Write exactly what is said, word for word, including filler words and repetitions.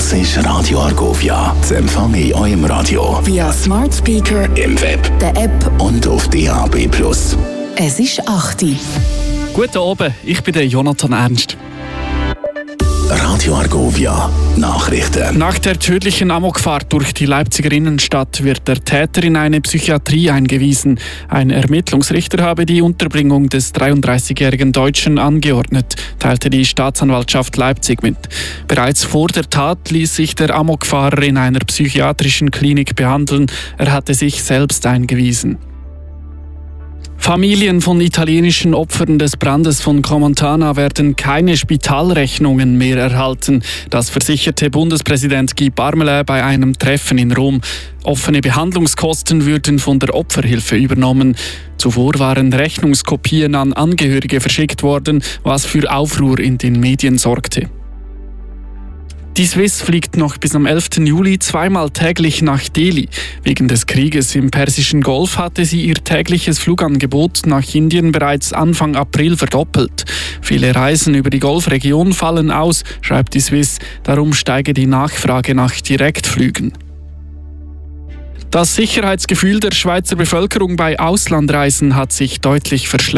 Das ist Radio Argovia. Das empfange ich eurem Radio. Via Smart Speaker, im Web, der App und auf D A B plus. Es ist acht Uhr. Guten Abend, ich bin der Jonathan Ernst. Radio Argovia Nachrichten. Nach der tödlichen Amokfahrt durch die Leipziger Innenstadt wird der Täter in eine Psychiatrie eingewiesen. Ein Ermittlungsrichter habe die Unterbringung des dreiunddreißigjährigen Deutschen angeordnet, teilte die Staatsanwaltschaft Leipzig mit. Bereits vor der Tat ließ sich der Amokfahrer in einer psychiatrischen Klinik behandeln. Er hatte sich selbst eingewiesen. Familien von italienischen Opfern des Brandes von Crans-Montana werden keine Spitalrechnungen mehr erhalten. Das versicherte Bundespräsident Guy Parmelin bei einem Treffen in Rom. Offene Behandlungskosten würden von der Opferhilfe übernommen. Zuvor waren Rechnungskopien an Angehörige verschickt worden, was für Aufruhr in den Medien sorgte. Die Swiss fliegt noch bis am elften Juli zweimal täglich nach Delhi. Wegen des Krieges im Persischen Golf hatte sie ihr tägliches Flugangebot nach Indien bereits Anfang April verdoppelt. Viele Reisen über die Golfregion fallen aus, schreibt die Swiss. Darum steige die Nachfrage nach Direktflügen. Das Sicherheitsgefühl der Schweizer Bevölkerung bei Auslandreisen hat sich deutlich verschlechtert.